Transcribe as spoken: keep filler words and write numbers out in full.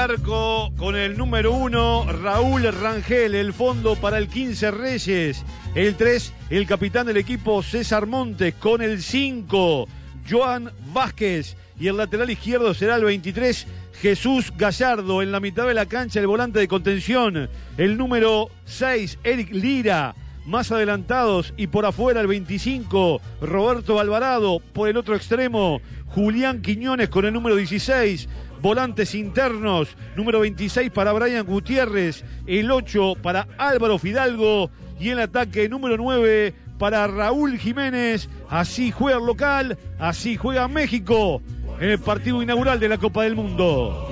arco con el número uno, Raúl Rangel. El fondo para el quince, Reyes. El tres, el capitán del equipo, César Montes. Con el cinco, Joan Vázquez. Y el lateral izquierdo será el veintitrés, Jesús Gallardo. En la mitad de la cancha, el volante de contención, el número seis, Eric Lira. Más adelantados y por afuera el veinticinco, Roberto Alvarado. Por el otro extremo, Julián Quiñones con el número dieciséis. Volantes internos, número veintiséis para Brian Gutiérrez, el ocho para Álvaro Fidalgo y el ataque número nueve para Raúl Jiménez. Así juega el local, así juega México en el partido inaugural de la Copa del Mundo.